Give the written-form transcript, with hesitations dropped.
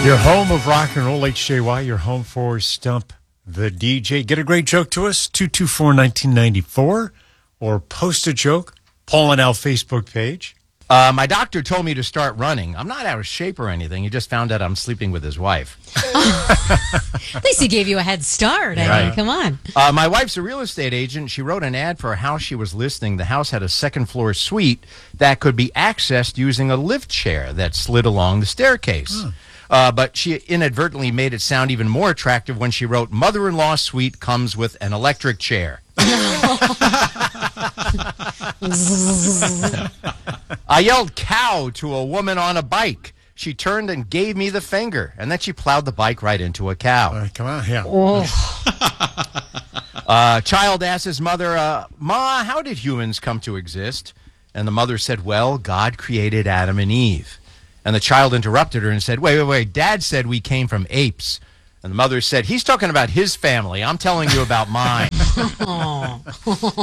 Your home of rock and roll, HJY, your home for Stump the DJ. Get a great joke to us, 224-1994, or post a joke, Paul and Al Facebook page. My doctor told me to start running. I'm not out of shape or anything. He just found out I'm sleeping with his wife. At least he gave you a head start. I mean, come on. My wife's a real estate agent. She wrote an ad for a house she was listing. The house had a second-floor suite that could be accessed using a lift chair that slid along the staircase. But she inadvertently made it sound even more attractive when she wrote, "Mother-in-law suite comes with an electric chair." I yelled cow to a woman on a bike. She turned and gave me the finger, and then she plowed the bike right into a cow. Come on, yeah. Child asked his mother, "Ma, how did humans come to exist?" And the mother said, "Well, God created Adam and Eve." And the child interrupted her and said, wait, Dad said we came from apes. And the mother said, "He's talking about his family. I'm telling you about mine."